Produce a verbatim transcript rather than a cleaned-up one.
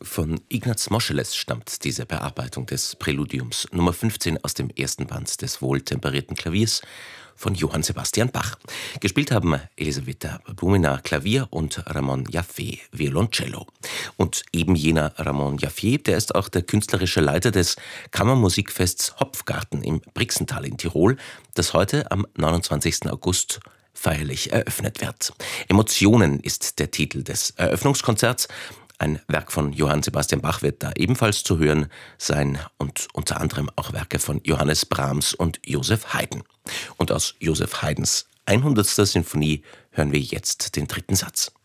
Von Ignaz Moscheles stammt diese Bearbeitung des Präludiums Nummer fünfzehn aus dem ersten Band des wohltemperierten Klaviers von Johann Sebastian Bach. Gespielt haben Elisaveta Bumina Klavier und Ramon Jaffe Violoncello. Und eben jener Ramon Jaffe, der ist auch der künstlerische Leiter des Kammermusikfests Hopfgarten im Brixental in Tirol, das heute am neunundzwanzigsten August feierlich eröffnet wird. Emotionen ist der Titel des Eröffnungskonzerts. Ein Werk von Johann Sebastian Bach wird da ebenfalls zu hören sein und unter anderem auch Werke von Johannes Brahms und Joseph Haydn. Und aus Joseph Haydns hundertster Sinfonie hören wir jetzt den dritten Satz.